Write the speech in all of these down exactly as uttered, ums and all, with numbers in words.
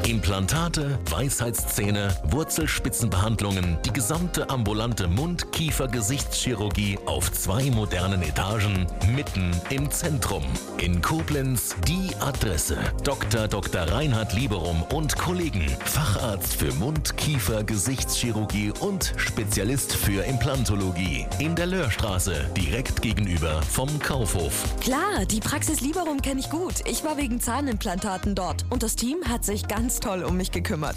Implantate, Weisheitszähne, Wurzelspitzenbehandlungen, die gesamte ambulante Mund-Kiefer-Gesichtschirurgie auf zwei modernen Etagen, mitten im Zentrum. In Koblenz die Adresse. Doktor Doktor Reinhard Lieberum und Kollegen. Facharzt für Mund-, Kiefer-, Gesichtschirurgie und Spezialist für Implantologie. In der Löhrstraße, direkt gegenüber vom Kaufhof. Klar, die Praxis Lieberum kenne ich gut. Ich war wegen Zahnimplantaten dort und das Team hat sich ganz toll um mich gekümmert.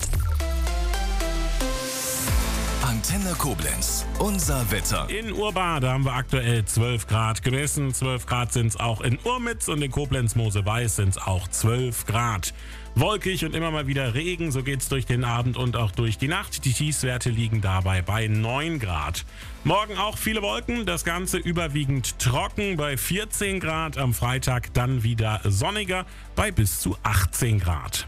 Antenne Koblenz, unser Wetter. In Urbade haben wir aktuell zwölf Grad gemessen. zwölf Grad sind es auch in Urmitz und in Koblenz-Mosel-Weiß sind es auch zwölf Grad. Wolkig und immer mal wieder Regen, so geht's durch den Abend und auch durch die Nacht. Die Tiefstwerte liegen dabei bei neun Grad. Morgen auch viele Wolken, das Ganze überwiegend trocken bei vierzehn Grad. Am Freitag dann wieder sonniger bei bis zu achtzehn Grad.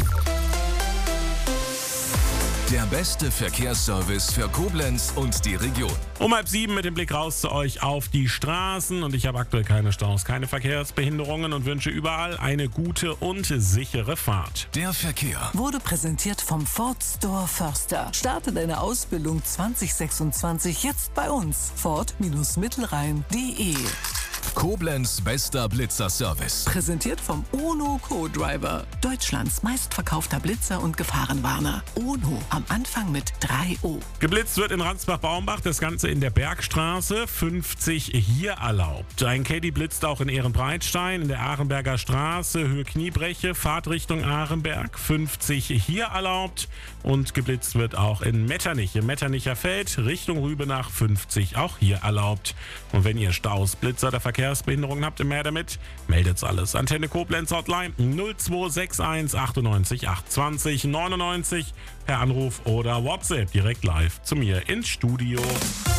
Der beste Verkehrsservice für Koblenz und die Region. Um halb sieben mit dem Blick raus zu euch auf die Straßen. Und ich habe aktuell keine Staus, keine Verkehrsbehinderungen und wünsche überall eine gute und sichere Fahrt. Der Verkehr wurde präsentiert vom Ford Store Förster. Starte deine Ausbildung zwanzig sechsundzwanzig jetzt bei uns. Ford-Mittelrhein punkt de. Koblenz bester Blitzer-Service. Präsentiert vom Ono Co-Driver. Deutschlands meistverkaufter Blitzer und Gefahrenwarner. Ono am Anfang mit drei O. Geblitzt wird in Ransbach-Baumbach, das Ganze in der Bergstraße, fünfzig hier erlaubt. Ein Caddy blitzt auch in Ehrenbreitstein, in der Arenberger Straße, Höhe Kniebreche, Fahrtrichtung Arenberg, fünfzig hier erlaubt. Und geblitzt wird auch in Metternich, im Metternicher Feld, Richtung Rübenach, fünfzig auch hier erlaubt. Und wenn ihr Staus, Blitzer oder Verkehrsbehinderungen habt, mehr damit, meldet's alles. Antenne Koblenz Hotline null zwei sechs eins achtundneunzig achtundzwanzig neunundneunzig per Anruf oder WhatsApp direkt live zu mir ins Studio.